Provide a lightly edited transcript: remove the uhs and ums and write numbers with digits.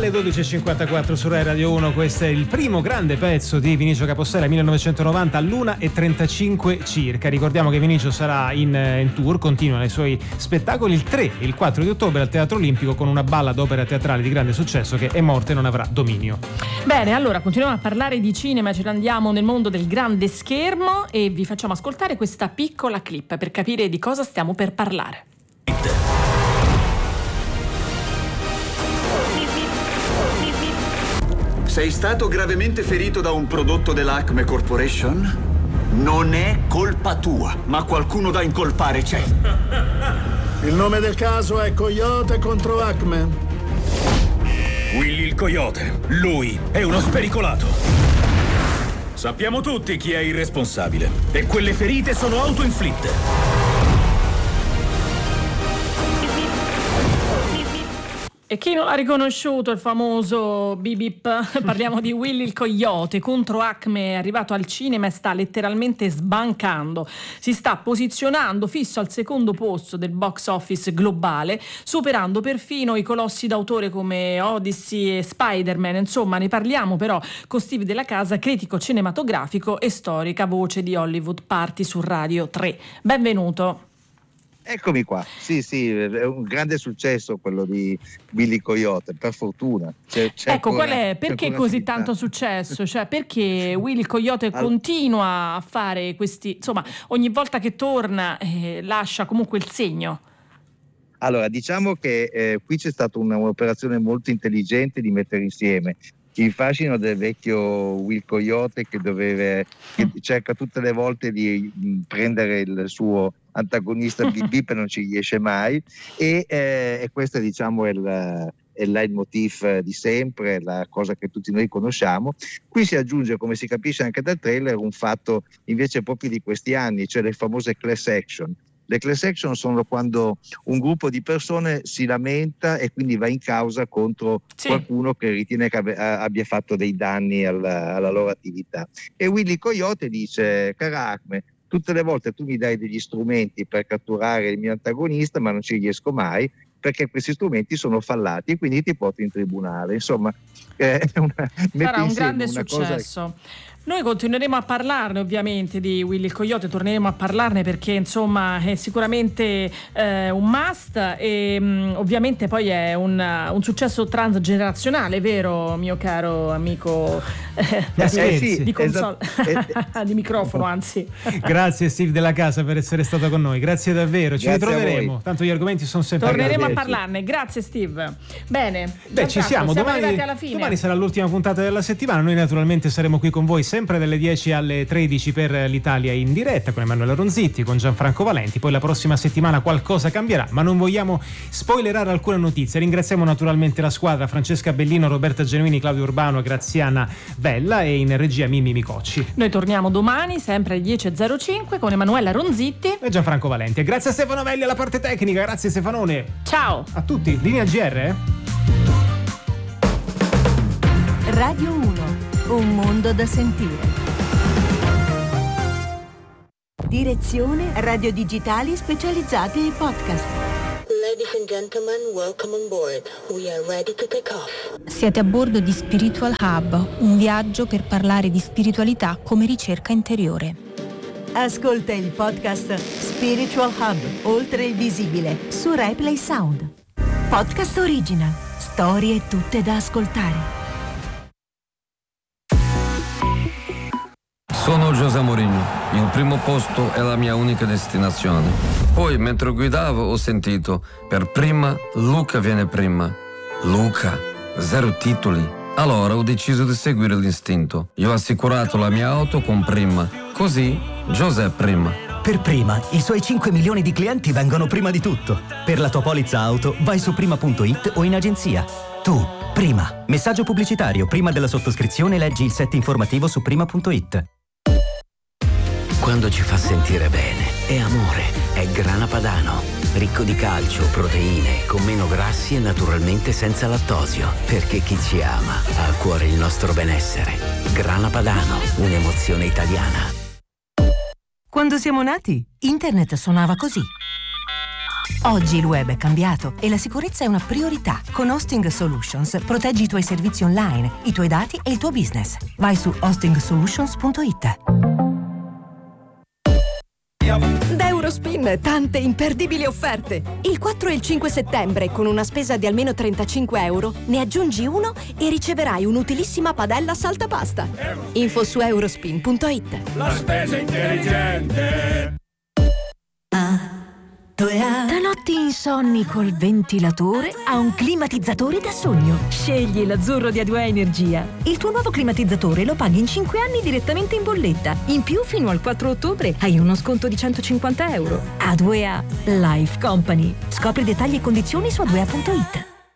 Alle 12.54 su Rai Radio 1, questo è il primo grande pezzo di Vinicio Capossela, 1990 all'1:35 circa. Ricordiamo che Vinicio sarà in tour, continua nei suoi spettacoli il 3 e il 4 di ottobre al Teatro Olimpico con una balla d'opera teatrale di grande successo che È morte non avrà dominio. Bene, allora continuiamo a parlare di cinema, ce ne andiamo nel mondo del grande schermo e vi facciamo ascoltare questa piccola clip per capire di cosa stiamo per parlare. Sei stato gravemente ferito da un prodotto dell'Acme Corporation? Non è colpa tua, ma qualcuno da incolpare c'è. Il nome del caso è Coyote contro Acme. Willy il Coyote. Lui è uno spericolato. Sappiamo tutti chi è il responsabile. E quelle ferite sono autoinflitte. E chi non l'ha riconosciuto, il famoso Bip Bip? Parliamo di Willy il Coyote contro Acme, è arrivato al cinema e sta letteralmente sbancando. Si sta posizionando fisso al secondo posto del box office globale, superando perfino i colossi d'autore come Odyssey e Spider-Man. Insomma, ne parliamo però con Steve Della Casa, critico cinematografico e storica voce di Hollywood Party su Radio 3. Benvenuto. Eccomi qua, sì, è un grande successo quello di Willy Coyote, per fortuna. Ecco, qual è? Perché così tanto successo? Cioè, perché Willy il Coyote continua a fare questi, insomma, ogni volta che torna lascia comunque il segno? Allora, diciamo che qui c'è stata un'operazione molto intelligente di mettere insieme il fascino del vecchio Will Coyote che cerca tutte le volte di prendere il suo antagonista Bip Bip e non ci riesce mai, e questo diciamo è il leitmotiv di sempre, la cosa che tutti noi conosciamo. Qui si aggiunge, come si capisce anche dal trailer, un fatto invece proprio di questi anni, cioè le famose class action. Le class action sono quando un gruppo di persone si lamenta e quindi va in causa contro qualcuno che ritiene che abbia fatto dei danni alla loro attività. E Willy Coyote dice: cara Acme, tutte le volte tu mi dai degli strumenti per catturare il mio antagonista, ma non ci riesco mai perché questi strumenti sono fallati e quindi ti porto in tribunale. Insomma, sarà un grande successo. Noi continueremo a parlarne ovviamente di Willy il Coyote, torneremo a parlarne perché insomma è sicuramente un must e ovviamente poi è un successo transgenerazionale, vero mio caro amico di console, di microfono anzi. Grazie Steve Della Casa per essere stato con noi, grazie davvero, ci ritroveremo, tanto gli argomenti sono sempre torneremo a parlarne, grazie Steve. Bene, ci siamo arrivati alla fine. Domani sarà l'ultima puntata della settimana, noi naturalmente saremo qui con voi sempre dalle 10 alle 13 per l'Italia in diretta con Emanuela Ronzitti, con Gianfranco Valenti. Poi la prossima settimana qualcosa cambierà, ma non vogliamo spoilerare alcune notizie. Ringraziamo naturalmente la squadra: Francesca Bellino, Roberta Genuini, Claudio Urbano e Graziana Vella, e in regia Mimmi Micocci. Noi torniamo domani sempre alle 10.05 con Emanuela Ronzitti e Gianfranco Valenti. E grazie a Stefano Velli alla parte tecnica, grazie Stefanone. Ciao a tutti. Linea GR. Radio 1, un mondo da sentire. Direzione Radio Digitali Specializzate e Podcast. Ladies and gentlemen, welcome on board. We are ready to take off. Siete a bordo di Spiritual Hub, un viaggio per parlare di spiritualità come ricerca interiore. Ascolta il podcast Spiritual Hub, oltre il visibile, su Replay Sound. Podcast original, storie tutte da ascoltare. Sono José Mourinho, il primo posto è la mia unica destinazione. Poi, mentre guidavo, ho sentito, per prima, Luca viene prima. Luca, 0 titoli. Allora ho deciso di seguire l'istinto. Io ho assicurato la mia auto con Prima. Così, José prima. Per Prima, i suoi 5 milioni di clienti vengono prima di tutto. Per la tua polizza auto, vai su prima.it o in agenzia. Tu, Prima. Messaggio pubblicitario. Prima della sottoscrizione leggi il set informativo su prima.it. Quando ci fa sentire bene, è amore, è Grana Padano. Ricco di calcio, proteine, con meno grassi e naturalmente senza lattosio. Perché chi ci ama ha a cuore il nostro benessere. Grana Padano, un'emozione italiana. Quando siamo nati, internet suonava così. Oggi il web è cambiato e la sicurezza è una priorità. Con Hosting Solutions proteggi i tuoi servizi online, i tuoi dati e il tuo business. Vai su hostingsolutions.it. Da Eurospin tante imperdibili offerte. Il 4 e il 5 settembre con una spesa di almeno €35 ne aggiungi uno e riceverai un'utilissima padella saltapasta. Info su eurospin.it. La spesa intelligente. Da notti insonni col ventilatore a un climatizzatore da sogno. Scegli l'Azzurro di A2A Energia. Il tuo nuovo climatizzatore lo paghi in 5 anni direttamente in bolletta. In più, fino al 4 ottobre hai uno sconto di €150. A2A Life Company. Scopri dettagli e condizioni su a2a.it.